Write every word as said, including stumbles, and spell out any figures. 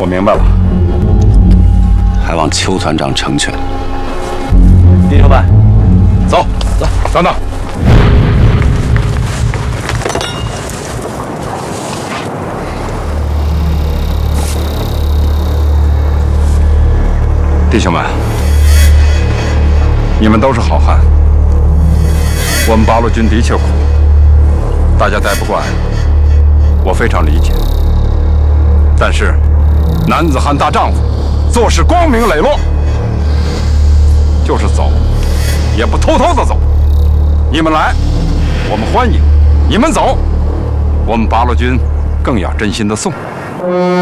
我明白了， 还望邱团长成全。 弟兄们， 走走，等等。弟兄们，你们都是好汉。我们八路军的确苦，大家待不惯，我非常理解。但是，男子汉大丈夫，做事光明磊落，就是走，也不偷偷的走。你们来，我们欢迎；你们走，我们八路军更要真心的送。